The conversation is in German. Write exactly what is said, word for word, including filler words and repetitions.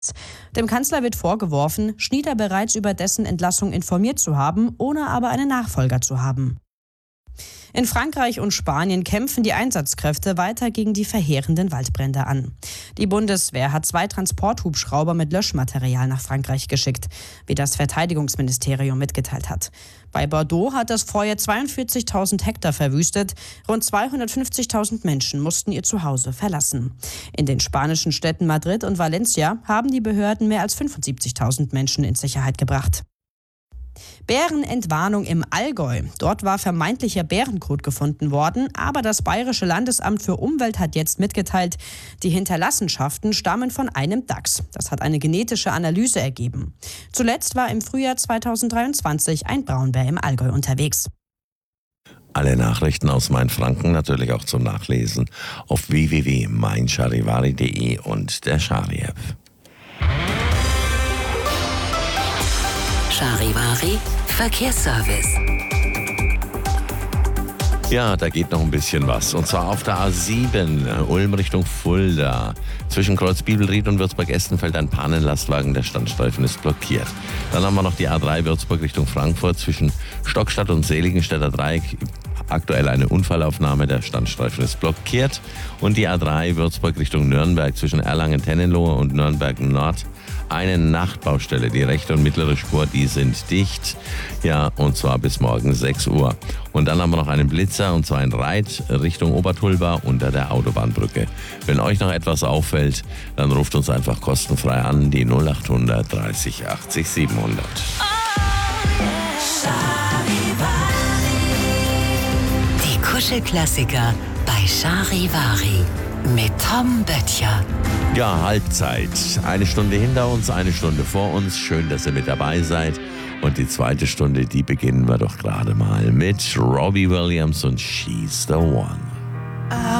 Dem Kanzler wird vorgeworfen, Schnieder bereits über dessen Entlassung informiert zu haben, ohne aber einen Nachfolger zu haben. In Frankreich und Spanien kämpfen die Einsatzkräfte weiter gegen die verheerenden Waldbrände an. Die Bundeswehr hat zwei Transporthubschrauber mit Löschmaterial nach Frankreich geschickt, wie das Verteidigungsministerium mitgeteilt hat. Bei Bordeaux hat das Feuer zweiundvierzigtausend Hektar verwüstet. Rund zweihundertfünfzigtausend Menschen mussten ihr Zuhause verlassen. In den spanischen Städten Madrid und Valencia haben die Behörden mehr als fünfundsiebzigtausend Menschen in Sicherheit gebracht. Bärenentwarnung im Allgäu. Dort war vermeintlicher Bärenkot gefunden worden, aber das Bayerische Landesamt für Umwelt hat jetzt mitgeteilt, die Hinterlassenschaften stammen von einem Dachs. Das hat eine genetische Analyse ergeben. Zuletzt war im Frühjahr zweitausenddreiundzwanzig ein Braunbär im Allgäu unterwegs. Alle Nachrichten aus Mainfranken natürlich auch zum Nachlesen auf w w w punkt mein charivari punkt de und der Chari-App. Charivari Verkehrsservice. Ja, da geht noch ein bisschen was. Und zwar auf der A sieben, Ulm Richtung Fulda. Zwischen Kreuz Bibelried und Würzburg-Estenfeld ein Pannenlastwagen, der Standstreifen ist blockiert. Dann haben wir noch die A drei Würzburg Richtung Frankfurt zwischen Stockstadt und Seligenstädter Dreieck. Aktuell eine Unfallaufnahme, der Standstreifen ist blockiert. Und die A drei Würzburg Richtung Nürnberg zwischen Erlangen-Tennenlohe und Nürnberg Nord. Eine Nachtbaustelle, die rechte und mittlere Spur, die sind dicht. Ja, und zwar bis morgen sechs Uhr. Und dann haben wir noch einen Blitzer, und zwar ein Reit Richtung Obertulba unter der Autobahnbrücke. Wenn euch noch etwas auffällt, dann ruft uns einfach kostenfrei an, die null achthundert dreißig achtzig siebenhundert. Die Kuschelklassiker bei Charivari mit Tom Böttcher. Ja, Halbzeit. Eine Stunde hinter uns, eine Stunde vor uns. Schön, dass ihr mit dabei seid. Und die zweite Stunde, die beginnen wir doch gerade mal mit Robbie Williams und She's the One.